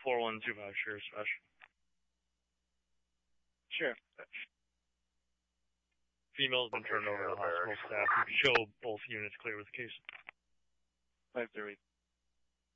4125, Sheriff Special. Sheriff. Female's been turned over to hospital staff. You show both units clear with the case. 530.